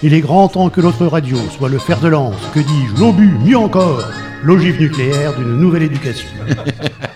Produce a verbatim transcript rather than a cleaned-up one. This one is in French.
Il est grand temps que notre radio soit le fer de lance, que dis-je, l'obus, mieux encore, l'ogive nucléaire d'une nouvelle éducation.